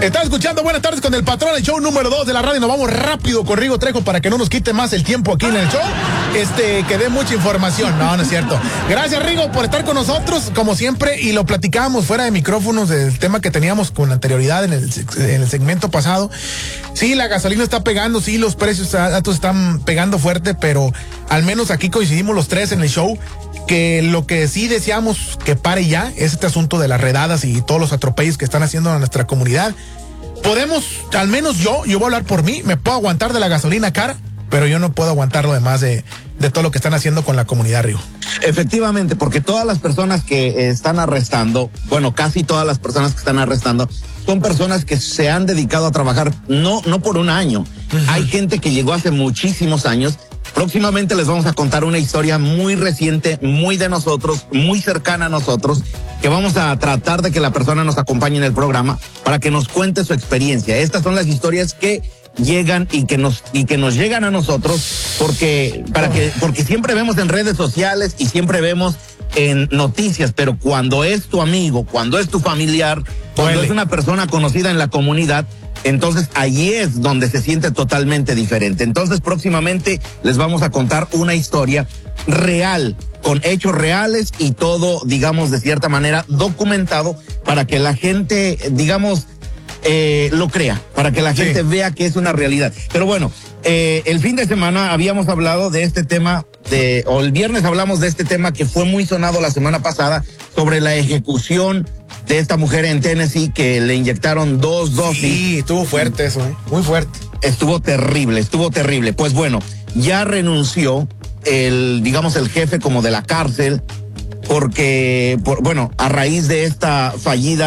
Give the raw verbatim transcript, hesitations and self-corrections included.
Estás escuchando Buenas Tardes con el Patrón, el show número dos de la radio. Nos vamos rápido con Rigo Trejo para que no nos quite más el tiempo aquí en el show. Este, que dé mucha información. No, no es cierto. Gracias, Rigo, por estar con nosotros, como siempre, y lo platicábamos fuera de micrófonos del tema que teníamos con anterioridad en el, en el segmento pasado. Sí, la gasolina está pegando, sí, los precios altos están pegando fuerte, pero al menos aquí coincidimos los tres en el show que lo que sí deseamos que pare ya es este asunto de las redadas y todos los atropellos que están haciendo a nuestra comunidad. Podemos, al menos yo, yo voy a hablar por mí, me puedo aguantar de la gasolina cara, pero yo no puedo aguantar lo demás de, de todo lo que están haciendo con la comunidad, Río. Efectivamente, porque todas las personas que están arrestando, bueno, casi todas las personas que están arrestando, son personas que se han dedicado a trabajar no, no por un año. Uh-huh. Hay gente que llegó hace muchísimos años. Próximamente les vamos a contar una historia muy reciente, muy de nosotros, muy cercana a nosotros, que vamos a tratar de que la persona nos acompañe en el programa para que nos cuente su experiencia. Estas son las historias que llegan y que nos y que nos llegan a nosotros porque para que porque siempre vemos en redes sociales y siempre vemos en noticias, pero cuando es tu amigo, cuando es tu familiar, cuando Duele. es una persona conocida en la comunidad, entonces allí es donde se siente totalmente diferente. Entonces próximamente les vamos a contar una historia real, con hechos reales y todo, digamos, de cierta manera documentado para que la gente, digamos, eh, lo crea, para que la gente sí. vea que es una realidad. Pero bueno, eh, el fin de semana habíamos hablado de este tema, de, o el viernes hablamos de este tema que fue muy sonado la semana pasada sobre la ejecución de esta mujer en Tennessee que le inyectaron dos dosis. Sí, estuvo fuerte eso, ¿eh? Muy fuerte. Estuvo terrible, estuvo terrible. Pues bueno, ya renunció el, digamos, el jefe como de la cárcel, porque, por, bueno, a raíz de esta fallida